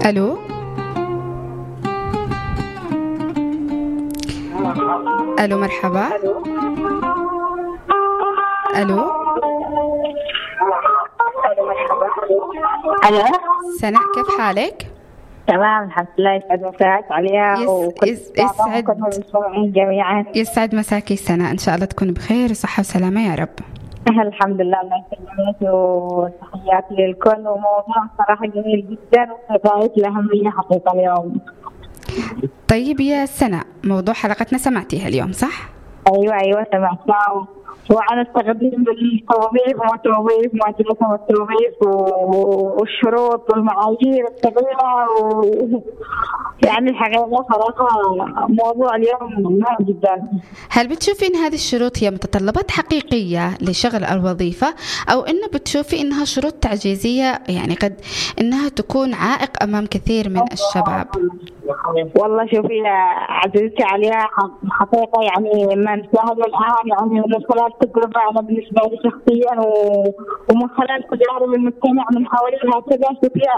الو الو مرحبا. الو الو سناء، كيف حالك؟ تمام الحمد لله. يسعد مساك عليها وكل جميعا. يسعد مساكي سناء، ان شاء الله تكون بخير وصحة وسلامة يا رب. الحمد لله، الله يسلمك وتحياتي للكل. وموضوع صراحة جميل جدا وغاية الأهمية حقيقة اليوم. طيب يا سناء، موضوع حلقتنا سمعتيها اليوم صح؟ ايوه سمعتها. وأنا استخدم بالتوظيف والتوظيف معدلات التوظيف والشروط والمعايير الثقيلة يعني الحقيقة صراحة موضوع اليوم مهم جدا. هل بتشوفي إن هذه الشروط هي متطلبات حقيقية لشغل الوظيفة، أو إنه بتشوفي إنها شروط تعجيزية، يعني قد إنها تكون عائق أمام كثير من الشباب؟ والله شوفي عزيزتي عليها حقيقة يعني ما نشاهد الآن يعني من خلال تجربة أنا بالنسبة لي شخصيا ومن خلال تجارب المجتمع من حواليها كذا شوفيها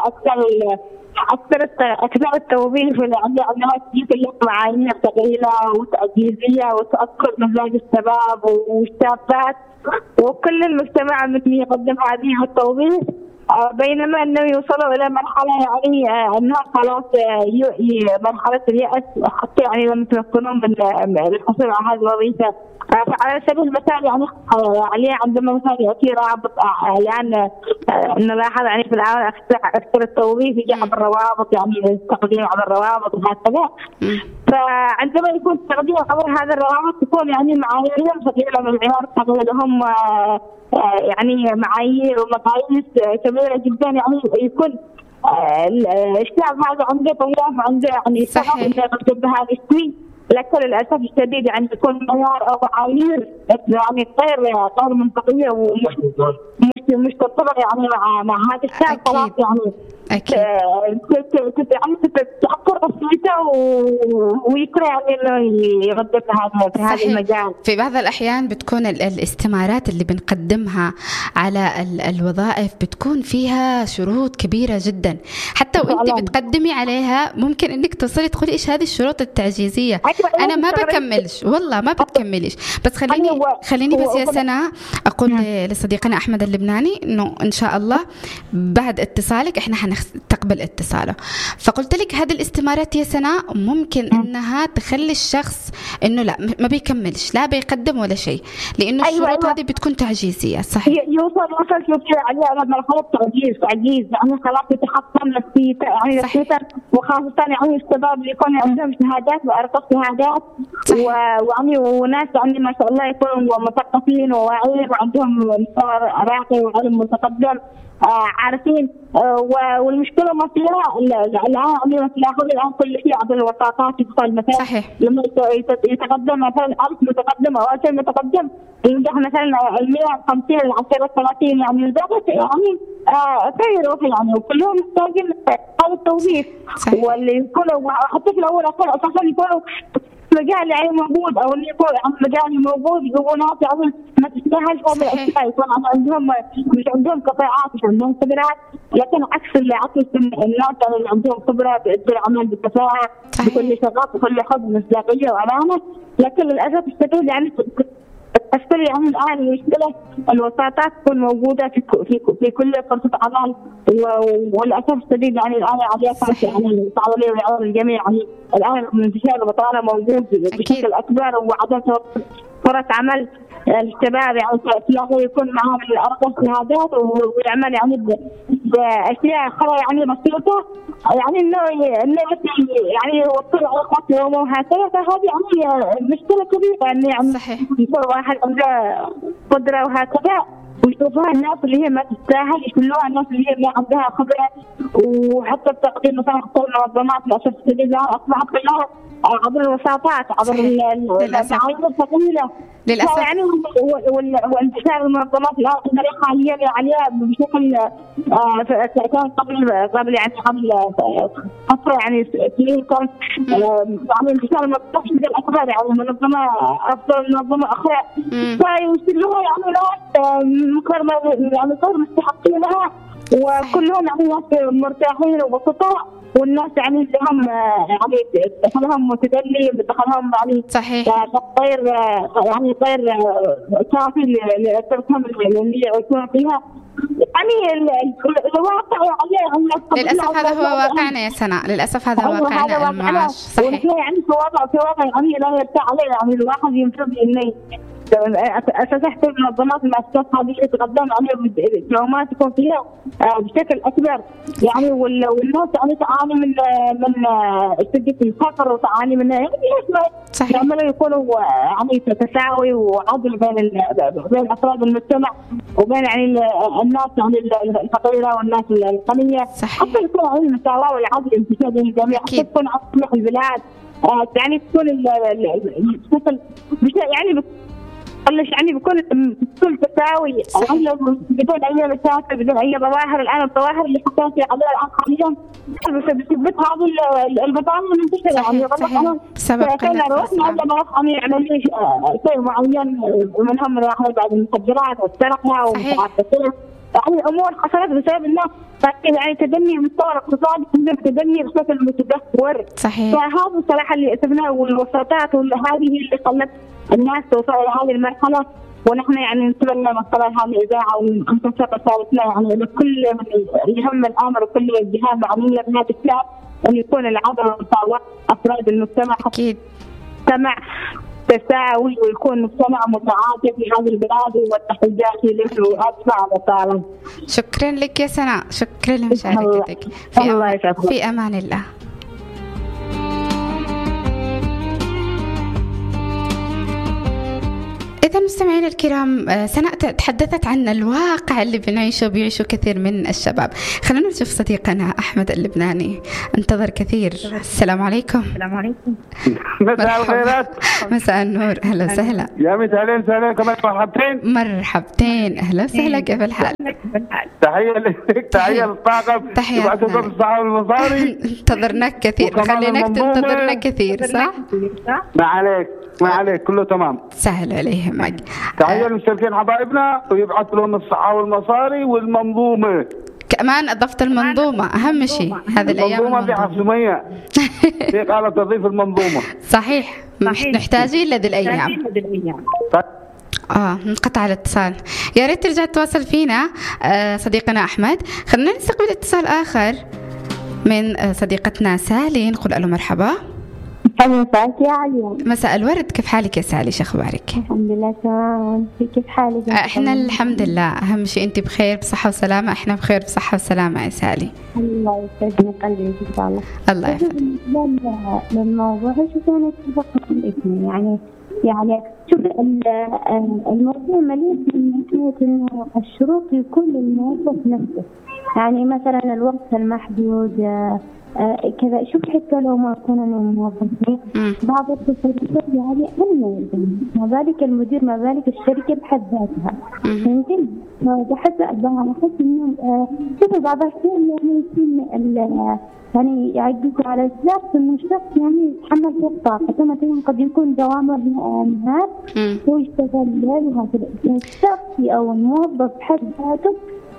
أكثر التوظيف اللي عندها تجيب لك معايير ثقيلة وتعجيزية وتأكل مزاج الشباب والشابات وكل المجتمع مثل يقدم هذه التوظيف، بينما انه يوصلوا الى مرحله يعني انها خلاص مرحله اليأس حتى يعني لم يتمكنون من الحصول على هذه الوظيفه. فعلى سبيل المثال يعني عليه عندما مثلا يأتي رابط الآن نلاحظ يعني في العالم أكثر التوظيف يجي عبر الروابط، يعني التقديم عبر الروابط وهكذا. فعندما يكون التقديم عبر هذا الروابط تكون يعني معاييرهم ثقيلة من العيار، لهم يعني معايير ومقاييس كبيرة جدا، يعني يكون الشعب هذا عنده طموح وعنده يعني صحيح يقدم بهذا الشيء، لكن للأسف الشديد يعني تكون معيار أو معايير يعني غير منطقية ومش تتطابق يعني مع هذا الشعب. خلاص يعني أكيد تأثر نفسيته ويكره يعني إنه يقدم في هذا المجال. في بعض الأحيان بتكون الاستمارات اللي بنقدمها على الوظائف بتكون فيها شروط كبيرة جدا، حتى وانت بتقدمي عليها ممكن انك تصلي تقولي ايش هذه الشروط التعجيزية، انا ما بكملش والله ما بتكملش. بس خليني بس يا سناء اقول لصديقنا احمد اللبناني انه ان شاء الله بعد اتصالك احنا حنستقبل اتصاله. فقلت لك هذه الاستمارات يا سناء ممكن انها تخلي الشخص انه لا ما بيكملش، لا بيقدم ولا شيء، لانه الشروط هذه بتكون تعجيزية. صحيح يوصل شوفي عليها مرحلة تعجيز يعني خلاص يتحطم نفسيته يعني نفسيته، وخاصة يعني الشباب اللي يكون عندهم شهادات وأرقى شهادات ويعني وناس يعني ما شاء الله يكونوا مثقفين وواعيين وعندهم مستوى راقي وعلم متقدم عارفين. والمشكلة ما فيها الآن يعني تلاحظ الآن كل شيء عبر الوساطات يدخل مثلا. صحيح. لما يتقدم مثلا 1000 متقدم أو 2000 متقدم ينجح مثلا 150 ل 10 30 يعني لدرجة يعني يروح يعني وكلهم محتاجين هذا التوظيف. واللي يكونوا حتى في الأول أساسا يكونوا مجال يعني موجود او اللي يكون مجال موجود يجيبوا ناس يعني ما تستاهل هذه الاشياء، يكون عندهم مش عندهم قطاعات مش عندهم خبرات، لكن عكس الناس اللي عندهم خبره بالعمل بكفاءه بكل شغف وكل حب مصداقيه وامانه. لكن للاسف الشديد يعني تشتري يعني الآن المشكلة الوساطات تكون موجودة في كل فرصة عمل، وللأسف الشديد يعني الآن عليها يعني تعالي ويعود الجميع يعني الآن انتشار البطالة موجود بشكل أكبر وعدم فرص عمل الشباب يعني تلاقي يكون معهم الأرقى الشهادات ويعمل يعني بأشياء أخرى يعني بسيطة يعني إنه يعني يوصل علاقات يومه وهكذا. فهذه يعني مشكلة كبيرة يعني يكون واحد عنده قدرة وهكذا ويشوفوها الناس اللي هي ما تستاهل، يشوفوها الناس اللي هي ما عندها خبرة. وحتى التقديم مثلا حتى المنظمات للأسف الشديد أصبحت كلها عبر الوساطات عبر المعايير الثقيلة للأسف يعني. وانتشار المنظمات الآن حاليا عليها بشكل كان قبل يعني قبل فترة يعني كان يعني انتشار المنظمات بشكل أكبر يعني منظمة أفضل منظمة أخرى فيوصلوها يعني ناس مقرمة يعني غير مستحقين لها وكلهم يعني ناس مرتاحين وبسطاء، والناس يعني اللي هم يعني دخلهم متدلي، دخلهم يعني صحيح غير يعني غير كافي لتركهم اللي يعيشون فيها. يعني الواقع يعني للأسف هذا هو واقعنا يا سناء، للأسف هذا واقعنا المعاش. صحيح. ونحن يعني في وضع يعني لا يرتاح عليه، يعني الواحد ينفذ إنه أساسا المنظمات المؤسسات هذه تقدم عليها معلومات تكون فيها بشكل أكبر يعني، والناس يعني تعاني من شدة الفقر وتعاني من يعني ليش ما يعملوا يكونوا يعني تساوي وعدل بين أفراد المجتمع وبين يعني الناس يعني الفقيرة والناس الغنية، حتى يكون يعني المساواة والعدل انتشار بين الجميع، حتى تكون أصلح البلاد يعني تكون يعني قلش يعني بكل تساوي بدون اي مشاكل بدون اي ظواهر. الان الظواهر اللي حكيتي عليها الان حاليا بسبب هذه البطاله المنتشره يعني غلط. سبب كنا رحنا ما يعمل شيء معين ومنهم راحوا بعد المخدرات والسرقه ومتعاطفين يعني امور حصلت بسبب الناس، لكن يعني تدني المستوى الاقتصادي تدني بشكل متدهور. صحيح. فهذا الصراحه اللي شفناه والوساطات وهذه اللي خلت الناس توصل الى هذه المرحله، ونحن يعني نتمنى من خلال هذه الاذاعه وان تنشر رسالتنا يعني لكل اللي هم الامر وكل الجهات معنيه بهذا الكلام ان يكون العدل والمساواه افراد المجتمع. اكيد. مجتمع تساوي ويكون مجتمع متعاطف في هذه البلاد، والتحديات اللي واسمع وطالب. شكرا لك يا سناء، شكرا لمشاركتك. في امان الله. إذا مستمعينا الكرام، سناء تحدثت عن الواقع اللي بيعيشه كثير من الشباب. خلونا نشوف صديقنا أحمد اللبناني انتظر كثير. السلام عليكم. السلام عليكم. مساء الخيرات. مساء النور. أهلا وسهلا. يا مساء سهلا كمان. مرحبتين. أهلا وسهلا. كيف الحال؟ تحية لك، تحية للطاقم، تحية. الصحة والمصاري. انتظرناك كثير، خليناك تنتظرنا كثير. صح؟ ما عليك كله تمام. سهل عليهم. تحية للمشتركين حبايبنا، ويبعث لهم الصحة والمصاري والمنظومة. كمان أضفت المنظومة، أهم شيء هذه الأيام. المنظومة في حسومية في قالة تضيف المنظومة. صحيح. محتاجين لذي الأيام. انقطع الاتصال. يا ريت ترجع تتواصل فينا صديقنا أحمد. خلينا نستقبل اتصال آخر من صديقتنا سالي، نقول له مرحبا. مساء يا علي. مساء الورد. كيف حالك يا سالي؟ شو اخبارك؟ الحمد لله تمام. كيف حالك؟ احنا الحمد لله. اهم شيء انت بخير بصحه وسلامه. احنا بخير بصحه وسلامه يا سالي. الله يسعدني قلبك ان شاء الله. الله يحفظك. للموضوع شوف انا اتفق مع الاثنين يعني شوف الموضوع مليء من ناحيه انه الشروط يكون للموظف نفسه، يعني مثلا الوقت المحدود كذا. شوف حتى لو ما كنا موظفين بعض التصرفات يعني أنا ما بالك المدير ما بالك الشركة بحد ذاتها. يمكن بحس إنه شوف بعض الأحيان يعني يكون يعني يعجز على الشخص إنه الشخص يعني يتحمل فوق طاقته. مثلا قد يكون دوامه نهار ويشتغل ليل وهكذا. الشخص أو الموظف بحد ذاته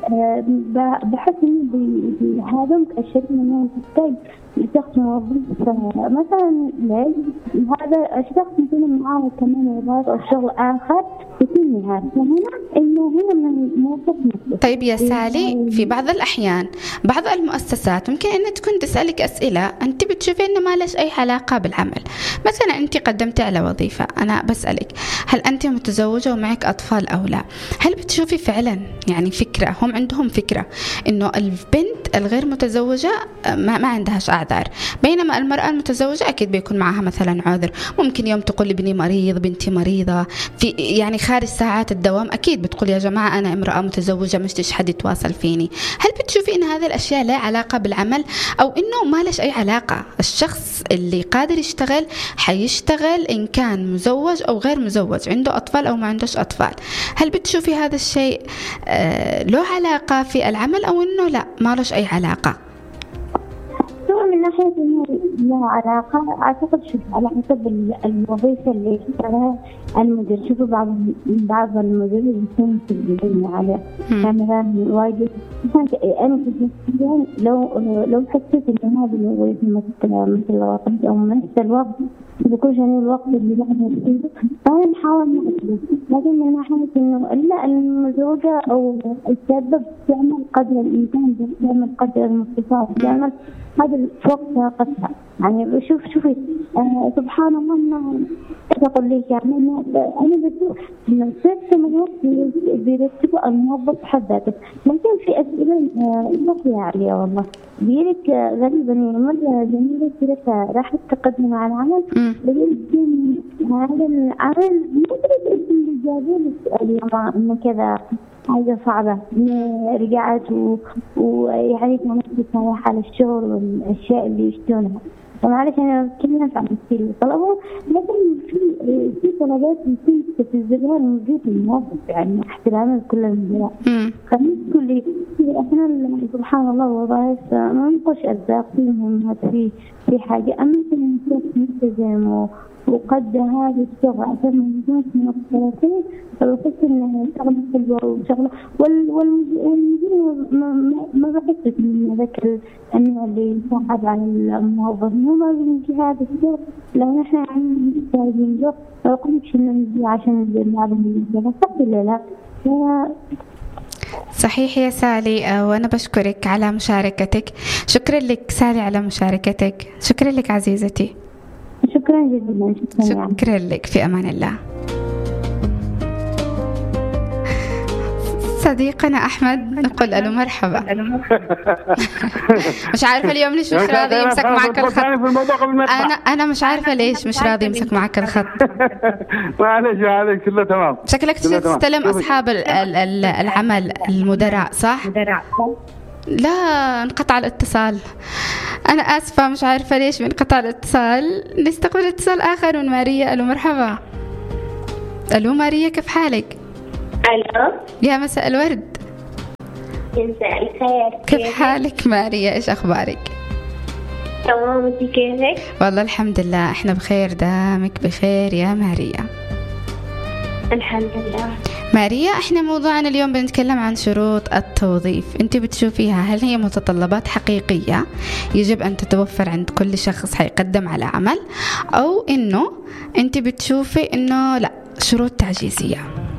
بحس إنه هذا الشيء إنه تحتاج شخص موظف مثلا هذا الشخص مثلا معاه كمان وظائف أو شغل آخر يكون نهار، فهنا من الموظف نفسه. طيب يا سالي، في بعض الأحيان بعض المؤسسات ممكن أن تكون تسألك أسئلة أنت بتشوفي أنه ما لش أي علاقة بالعمل. مثلا أنت قدمتي على وظيفة، أنا بسألك هل أنت متزوجة ومعك أطفال أو لا؟ هل بتشوفي فعلا يعني فكرة، هم عندهم فكرة أنه البنت الغير متزوجة ما عندهاش أعذار، بينما المرأة المتزوجة أكيد بيكون معها مثلا عذر. ممكن يوم تقول ابني مريض، بنتي مريضة، في يعني خارج ساعات الدوام أكيد بتقول يا جماعة أنا امرأة متزوجة مش حد يتواصل فيني. هل بتشوفي إن هذه الأشياء لها علاقة بالعمل أو إنه ما لش أي علاقة؟ الشخص اللي قادر يشتغل حيشتغل إن كان مزوج أو غير مزوج، عنده أطفال أو ما عندوش أطفال. هل بتشوفي هذا الشيء له علاقة في العمل أو إنه لا ما لش أي علاقة؟ من ناحية إنه لا علاقة، أعتقد شوف على حسب الوظيفة اللي يشتغلها المدير. شوفوا بعض المديرين يكون في الدنيا على مثلا وايد. أنا شخصيا لو حسيت إن هذه الوظيفة مثل الوقت أو نفس الوقت بيكون يعني الوقت اللي بعده فيه، فأنا نحاول نعمل. لكن من ناحية إنه لا، المزوجة أو السبب تعمل قدر الإمكان، تعمل قدر المستطاع، تعمل هذا وقت طاقتها. يعني شوفي سبحان الله، ما أقول لك يعني أنا بشوف إنه 6 سنوات بيرتبوا الموظف حد ذاته. لكن في أسئلة يعني والله بيرك غريبة مرة جميلة كده، راح تقدم على العمل لقيت هذا العمل مدرك اللي جابوا السؤال إنه كذا حاجة صعبة. رجعت ويعني كانت بتسايح على الشغل والأشياء اللي يشتونها. فمعلش أنا كلنا عم نصير طلبوا، لكن في طلبات يمكن تستفزها الموجود الموظف، يعني احترام لكل المدراء. خلينا كل احنا سبحان الله وظائف ما نقش أرزاق فيهم في حاجة. أما كنا نلتزم وقد هذا الشغل عشان ما نكون مختلفين، فبحس إنه شغلة حلوة وشغلة والمدير ما بحس إن ذاك النوع اللي يصعب على الموظف. مو لازم في هذا الشغل لو نحن محتاجين جو ما قلتش إنه نجي عشان نعلم الجو صح ولا لا؟ صحيح يا سالي، وأنا بشكرك على مشاركتك. شكرا لك سالي على مشاركتك. شكرا لك عزيزتي. شكرا جزيلا. شكرا لك، في أمان الله. صديقنا أحمد نقول له مرحبا. مش عارفة اليوم ليش مش راضي يمسك معك الخط. أنا مش عارفة ليش مش راضي يمسك معك الخط. معلش كله تمام. شكلك تستلم أصحاب العمل المدراء صح؟ لا، انقطع الاتصال. أنا آسفة، مش عارفة ليش بينقطع الاتصال. نستقبل اتصال آخر من ماريا. ألو مرحبا. ألو ماريا، كيف حالك؟ ألو يا مساء الورد. مساء الخير. كيف حالك ماريا؟ إيش أخبارك؟ تمام، أنتي كيفك؟ والله الحمد لله، إحنا بخير. دامك بخير يا ماريا؟ الحمد لله. ماريا، إحنا موضوعنا اليوم بنتكلم عن شروط التوظيف. أنت بتشوفيها هل هي متطلبات حقيقية يجب أن تتوفر عند كل شخص حيقدم على عمل، أو إنه أنت بتشوفي إنه لا، شروط تعجيزية؟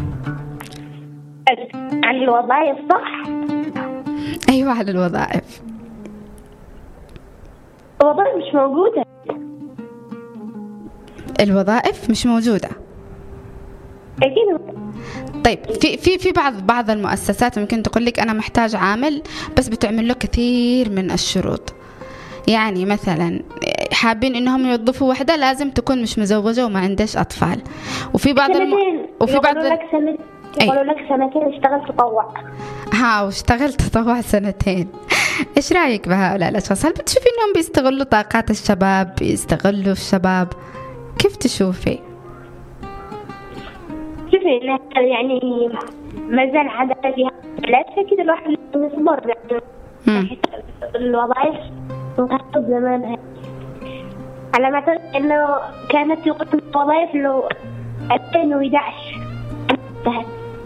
على الوظائف صح؟ أيوة، على الوظائف. الوظائف مش موجودة. الوظائف مش موجودة أكيد. طيب في بعض المؤسسات ممكن تقول لك أنا محتاج عامل، بس بتعمل له كثير من الشروط. يعني مثلا حابين إنهم يوظفوا وحدة لازم تكون مش مزوجة وما عندهاش أطفال. وفي بعض يقولوا لك سنتين اشتغل تطوع. واشتغلت تطوع سنتين. إيش رأيك بهؤلاء الأشخاص؟ هل بتشوفي إنهم بيستغلوا طاقات الشباب، بيستغلوا الشباب؟ كيف تشوفي؟ شوفي يعني ما زال عادة فيها، لا كده الواحد يصبر. يعني الوظائف منقطع زمان، على ما أعتقد إنه كانت يقدم الوظائف له 2011 انتهت.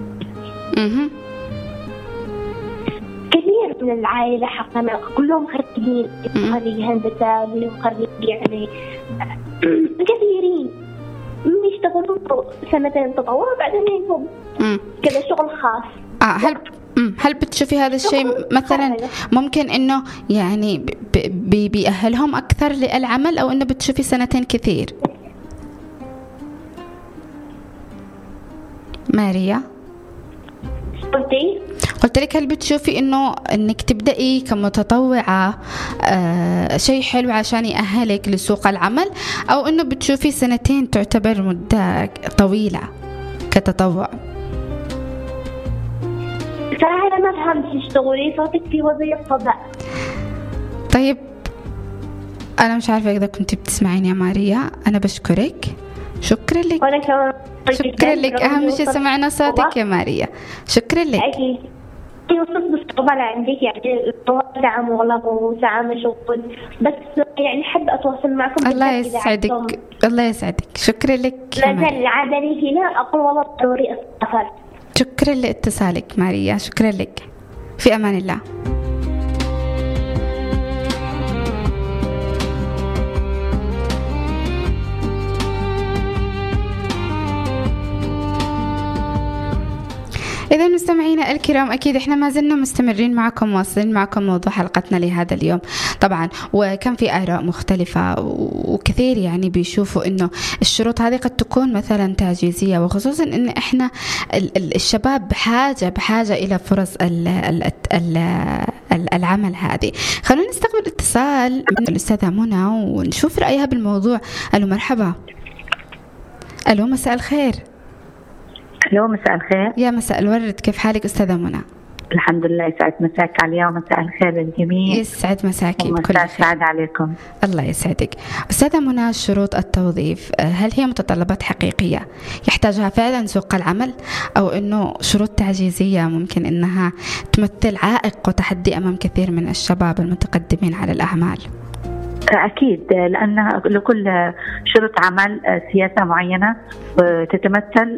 كثير من العائلة حقنا كلهم خريجين، خريج هندسة، اللي خريج يعني كثيرين يشتغلوا سنتين تطوع بعدين ينفضوا كذا شغل خاص. هل بتشوفي هذا الشيء مثلا ممكن انه يعني بيأهلهم اكثر للعمل، او انه بتشوفي سنتين كثير؟ ماريا، قلت لك هل بتشوفي انك تبدأي كمتطوعة شيء حلو عشان يأهلك لسوق العمل، او انه بتشوفي سنتين تعتبر مدة طويلة كتطوع؟ صراحة أنا ما فهمت إيش تقولي، صوتك في وظيفة فضاء. طيب أنا مش عارفة إذا كنت بتسمعيني يا ماريا. أنا بشكرك. شكرا لك. وأنا كمان شكرا لك. أهم شيء سمعنا صوتك يا ماريا. شكرا لك. أكيد. يوصف مستقبل عندك يعني ساعة مغلق وساعة مشغول، بس يعني حب أتواصل معكم. الله يسعدك، الله يسعدك، شكرا لك. مثلا عادني هنا أقول والله ضروري السفر. شكرا لاتصالك ماريا، شكرا لك، في أمان الله. إذا مستمعينا الكرام، أكيد إحنا ما زلنا مستمرين معكم، مواصلين معكم موضوع حلقتنا لهذا اليوم طبعا، وكان في آراء مختلفة وكثير يعني بيشوفوا إنه الشروط هذه قد تكون مثلا تعجيزية، وخصوصا إن إحنا الشباب بحاجة إلى فرص العمل هذه. خلونا نستقبل اتصال من الأستاذة منى ونشوف رأيها بالموضوع. ألو مرحبا. ألو مساء الخير. الو مساء الخير. يا مساء الورد، كيف حالك أستاذة منى؟ الحمد لله، يسعد مساك عليا ومساء الخير للجميع. يسعد مساكي بكل خير. سعد عليكم. الله يسعدك. أستاذة منى، شروط التوظيف هل هي متطلبات حقيقية يحتاجها فعلا سوق العمل، أو أنه شروط تعجيزية ممكن أنها تمثل عائق وتحدي أمام كثير من الشباب المتقدمين على الأعمال؟ أكيد، لأن لكل شروط عمل سياسة معينة تتمثل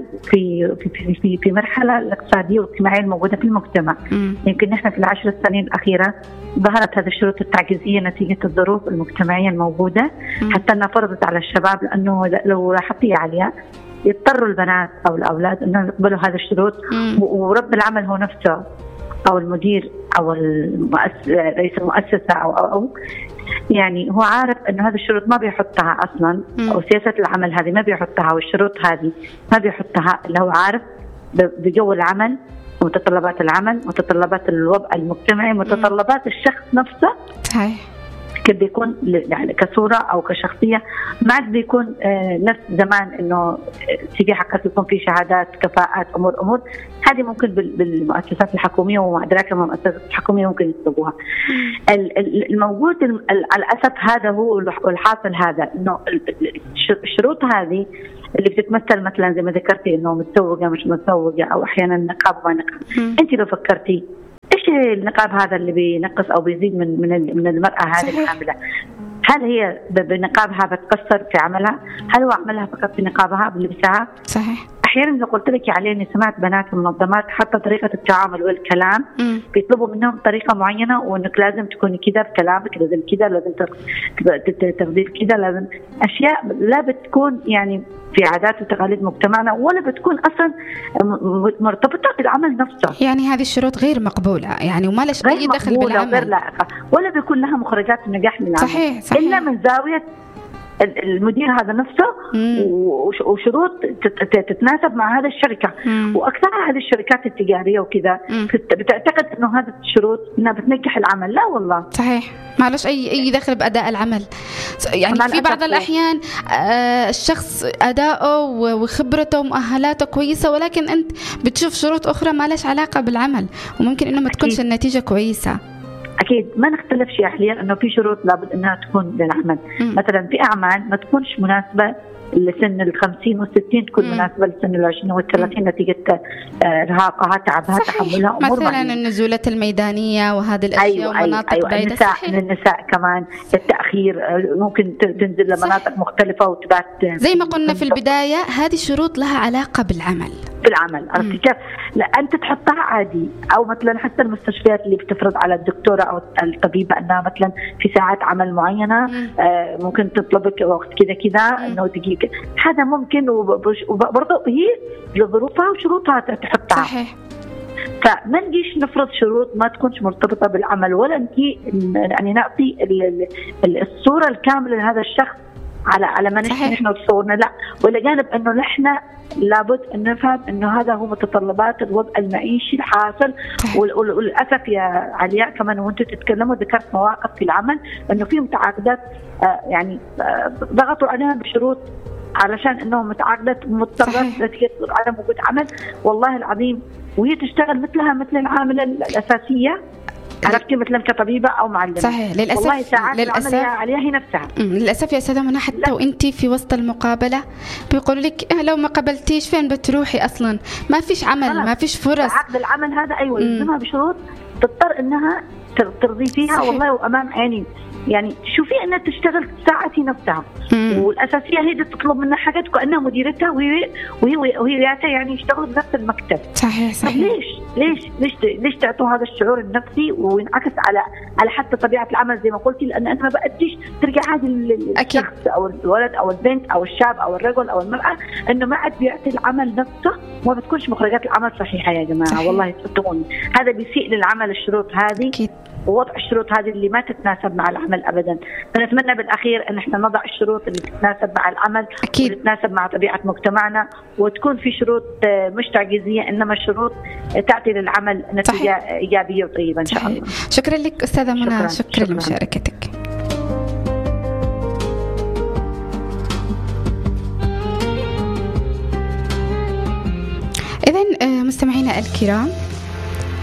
في مرحلة الاقتصادية والاجتماعية الموجودة في المجتمع. يمكن نحن في ال10 سنين الأخيرة ظهرت هذه الشروط التعجيزية نتيجة الظروف المجتمعية الموجودة، حتى أنها فرضت على الشباب، لأنه لو لاحظتي عليها يضطروا البنات أو الأولاد أنهم يقبلوا هذه الشروط، ورب العمل هو نفسه أو المدير أو رئيس المؤسسة أو يعني هو عارف أنه هذه الشروط ما بيحطها أصلا، أو سياسة العمل هذه ما بيحطها، والشروط هذه ما بيحطها، اللي هو عارف بجو العمل، متطلبات العمل، متطلبات الوضع المجتمعي، متطلبات الشخص نفسه. صحيح. كيف بيكون يعني كصورة أو كشخصية، ما عاد بيكون نفس زمان إنه CV حقك يكون فيه شهادات، كفاءات، أمور هذه ممكن بالمؤسسات الحكومية، وما أدراك ما المؤسسات الحكومية ممكن يسووها. الموجود على الأسف هذا هو والحاصل، هذا إنه الشروط هذه اللي بتتمثل مثلا زي ما ذكرتي إنه متزوجة مش متزوجة، أو أحيانا نقاب وما نقاب. أنت لو فكرتي إيش النقاب هذا اللي بينقص أو بيزيد من المرأة هذه الحاملة؟ هل هي بنقابها بتقصر في عملها؟ هل هو عملها فقط في نقابها بلبسها؟ صحيح. أحيانا إذا قلت لك عليه إني سمعت بنات في المنظمات حتى طريقة التعامل والكلام بيطلبوا منهم طريقة معينة، وإنك لازم تكوني كذا بكلامك، لازم كذا، لازم تاخذي كذا، لازم أشياء لا بتكون يعني في عادات وتقاليد مجتمعنا، ولا بتكون أصلا مرتبطة بالعمل نفسه. يعني هذه الشروط غير مقبولة يعني، وما لها أي دخل بالعمل، غير لائقة، ولا بيكون لها مخرجات النجاح من العمل. صحيح. إلا من زاوية المدير هذا نفسه، وشروط تتناسب مع هذا الشركة. وأكثر هذه الشركات التجارية وكذا بتعتقد إنه هذه الشروط إنها بتنجح العمل. لا والله. صحيح، ما لهش أي دخل بأداء العمل. يعني في بعض الأحيان الشخص أداؤه وخبرته ومؤهلاته كويسة، ولكن أنت بتشوف شروط أخرى ما لهش علاقة بالعمل، وممكن إنه ما تكونش النتيجة كويسة. أكيد ما نختلف شيء أحيانا إنه في شروط لابد إنها تكون للعمل. مثلا في أعمال ما تكونش مناسبة لسن 50 و60، تكون مناسبة لسن 20 و30 نتيجة إرهاقها، تعبها، تحملها، أمور مثلا النزولات الميدانية وهذه الأشياء. ومناطق بعيدة. النساء كمان التأخير، ممكن تنزل لمناطق مختلفة وتبات زي ما قلنا في البداية. هذه شروط لها علاقة بالعمل. عرفتي كيف؟ لا أنت تحطها عادي، أو مثلا حتى المستشفيات اللي بتفرض على الدكتورة أو الطبيبة أنها مثلا في ساعات عمل معينة ممكن تطلبك وقت كذا إنه دقيقة، هذا ممكن، وبرضه هي لظروفها وشروطها تحطها. صحيح. فما نجيش نفرض شروط ما تكونش مرتبطة بالعمل، ولا نجي يعني نعطي الصورة الكاملة لهذا الشخص على ما نحن تصورنا. لا، ولا جانب انه نحن لابد ان نفهم انه هذا هو متطلبات الوضع المعيشي الحاصل. وللاسف يا علياء كمان وانتم تتكلموا ذكرت مواقف في العمل انه في متعاقدات يعني ضغطوا عليها بشروط علشان انه متعاقدات مضطرة نتيجة عدم وجود عمل، والله العظيم، وهي تشتغل مثلها مثل العاملة الأساسية. عرفتي مثلا كطبيبة أو معلمة. صحيح. للأسف والله ساعات العمل عليها هي نفسها. للأسف يا أستاذة منى حتى وأنتي في وسط المقابلة بيقولوا لك لو ما قبلتيش فين بتروحي أصلا، ما فيش عمل، ما فيش فرص. عقد العمل هذا أيوة يلزمها بشروط تضطر إنها ترضي فيها. صحيح. والله وأمام عيني يعني شوفي انها تشتغل ساعتي نفسها، والاساسيه هي تطلب منها حاجات كانها مديرتها وهي رياتها يعني يشتغلوا بنفس المكتب. صحيح صحيح. طب ليش تعطوا هذا الشعور النفسي وينعكس على حتى طبيعه العمل زي ما قلتي، لان انا ما بقديش ترجع هذا الشخص او الولد او البنت او الشاب او الرجل او المراه انه ما عاد بيعطي العمل نفسه وما بتكونش مخرجات العمل صحيحه يا جماعه. صحيح. والله تصدقوني هذا بيسيء للعمل الشروط هذه. أكيد. ووضع الشروط هذه اللي ما تتناسب مع العمل أبدا. فنتمنى بالأخير أن احنا نضع الشروط اللي تتناسب مع العمل. أكيد. وتتناسب مع طبيعة مجتمعنا، وتكون في شروط مش تعجيزية إنما شروط تعطي للعمل نتيجة إيجابية وطيبة إن شاء الله. شكرا لك أستاذة منى، شكرا لمشاركتك. إذن مستمعينا الكرام،